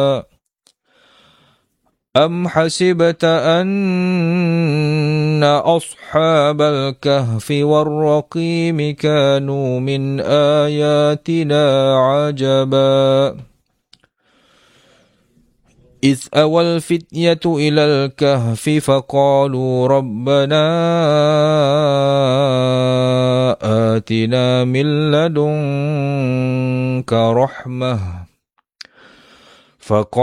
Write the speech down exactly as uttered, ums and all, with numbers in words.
أم حسبت أن أصحاب الكهف والرقيم كانوا من آياتنا عجبا إذ أوى الفتية إلى الكهف فقالوا ربنا آتنا من لدنك رحمة فقال